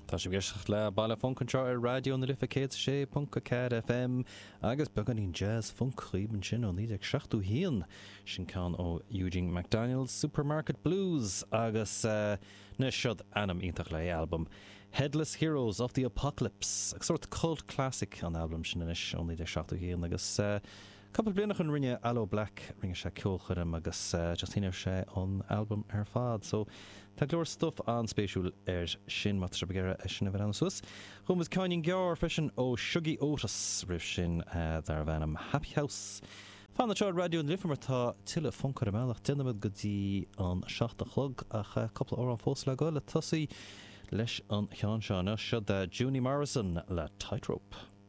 Tá sé bhíoch le bailla funcanrá ar radio na lifa sé .4 FM agus beganín jazz funkríban sin ó 19 híon sin can ó Eugene McDaniel's Supermarket Blues agus na siod anam ítach le album Headless Heroes of the Apocalypse, a sort of cult classic an album sin inis ó 19 híon agus couple blianach an rinne Aloe Black ringe sé ceolchuirm agus justíine sé an album ar fad. So tá glór stuff an spéisiúil ar sin mat begéire sin bheit an sus. Chum is cáin gear fesin ó Shuggy Otis rih sin dar bhenam Happy House. Fan na radio an lifamar tá tiile funkar meach dinamid gotí an 7 chlog ach couple ó an fós le go le tosaí leis an chean seánna siad Juni Morrison le Tightrope.